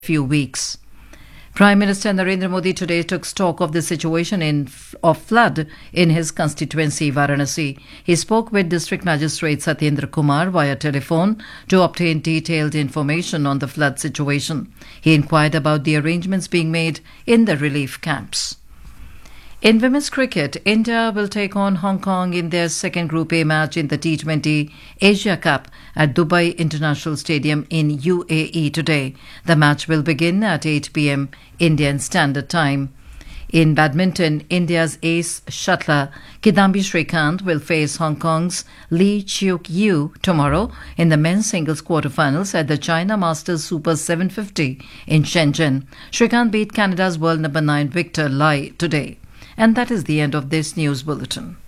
few weeks. Prime Minister Narendra Modi today took stock of the situation of flood in his constituency, Varanasi. He spoke with District Magistrate Satyendra Kumar via telephone to obtain detailed information on the flood situation. He inquired about the arrangements being made in the relief camps. In women's cricket, India will take on Hong Kong in their second Group A match in the T20 Asia Cup at Dubai International Stadium in UAE today. The match will begin at 8 p.m. Indian Standard Time. In badminton, India's ace shuttler Kidambi Srikanth will face Hong Kong's Lee Cheuk Yew tomorrow in the men's singles quarterfinals at the China Masters Super 750 in Shenzhen. Srikanth beat Canada's world number 9 Victor Lai today. And that is the end of this news bulletin.